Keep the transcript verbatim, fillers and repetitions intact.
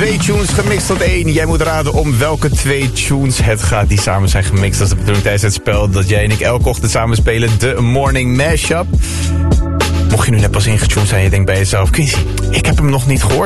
Twee tunes gemixt tot één. Jij moet raden om welke twee tunes het gaat die samen zijn gemixt. Dat is de bedoeling tijdens het spel dat jij en ik elke ochtend samen spelen. De Morning Mashup. Mocht je nu net pas ingetuned zijn en je denkt bij jezelf... Quincy, ik heb hem nog niet gehoord.